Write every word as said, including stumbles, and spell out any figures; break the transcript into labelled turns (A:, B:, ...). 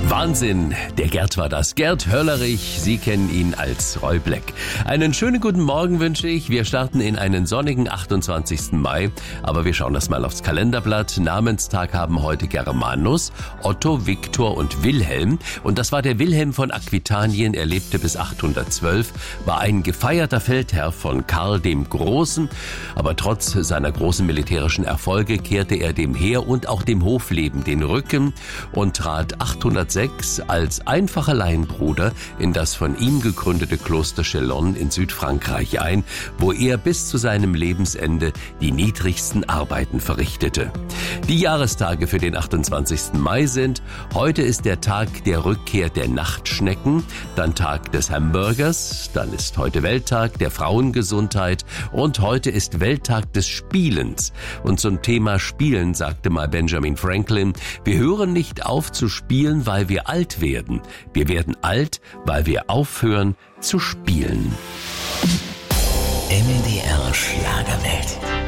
A: Wahnsinn, der Gerd war das. Gerd Höllerich, Sie kennen ihn als Roy Black. Einen schönen guten Morgen wünsche ich. Wir starten in einen sonnigen achtundzwanzigsten Mai, aber wir schauen das mal aufs Kalenderblatt. Namenstag haben heute Germanus, Otto, Viktor und Wilhelm. Und das war der Wilhelm von Aquitanien. Er lebte bis achthundertzwölf, war ein gefeierter Feldherr von Karl dem Großen. Aber trotz seiner großen militärischen Erfolge kehrte er dem Heer und auch dem Hofleben den Rücken und trat achthundertsechs als einfacher Laienbruder in das von ihm gegründete Kloster Chalon in Südfrankreich ein, wo er bis zu seinem Lebensende die niedrigsten Arbeiten verrichtete. Die Jahrestage für den achtundzwanzigsten Mai sind: heute ist der Tag der Rückkehr der Nachtschnecken, dann Tag des Hamburgers, dann ist heute Welttag der Frauengesundheit und heute ist Welttag des Spielens. Und zum Thema Spielen sagte mal Benjamin Franklin: wir hören nicht auf zu spielen, weil wir alt werden. Wir werden alt, weil wir aufhören zu spielen.
B: M D R Schlagerwelt.